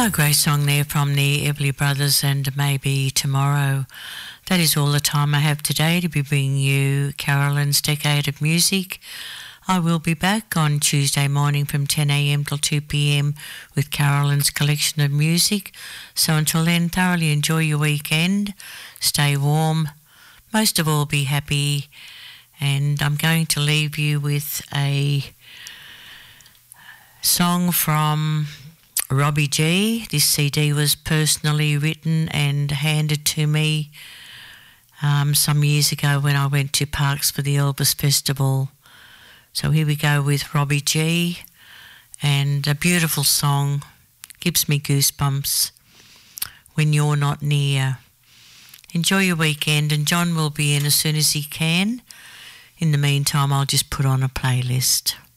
A great song there from the Everly Brothers and Maybe Tomorrow. That is all the time I have today to be bringing you Carolyn's Decade of Music. I will be back on Tuesday morning from 10 a.m. till 2 p.m. with Carolyn's collection of music. So until then, thoroughly enjoy your weekend. Stay warm. Most of all, be happy. And I'm going to leave you with a song from Robbie G. This CD was personally written and handed to me some years ago when I went to Parks for the Elvis Festival. So here we go with Robbie G, and a beautiful song, gives me goosebumps, When You're Not Near. Enjoy your weekend, and John will be in as soon as he can. In the meantime, I'll just put on a playlist.